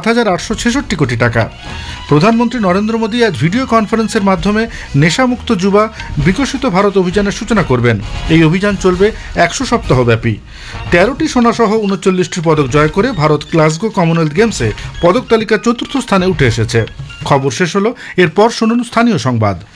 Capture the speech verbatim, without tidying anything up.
হাজার আটশো ছেষট্টি কোটি টাকা। প্রধানমন্ত্রী নরেন্দ্র মোদী আজ ভিডিও কনফারেন্সের মাধ্যমে নেশামুক্ত যুবা বিকশিত ভারত অভিযানের সূচনা করবেন। এই অভিযান চলবে একশো সপ্তাহব্যাপী। তেরোটি সোনাসহ উনচল্লিশটি পদক জয় করে ভারত গ্লাসগো কমনওয়েলথ গেমসে পদক তালিকার চতুর্থ স্থানে উঠে এসেছে। খবর শেষ হলো, এরপর শুনুন স্থানীয় সংবাদ।